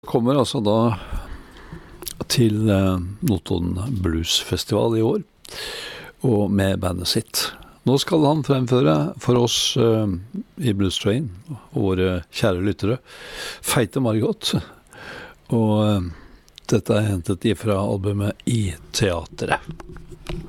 Kommer altså da til Notodden Blues Festival i år, og med bandet sitt. Nå skal han fremføre for oss i Blues Train, våre kjære lyttere, Feite Margot. Og dette er hentet ifra albumet I Teateret.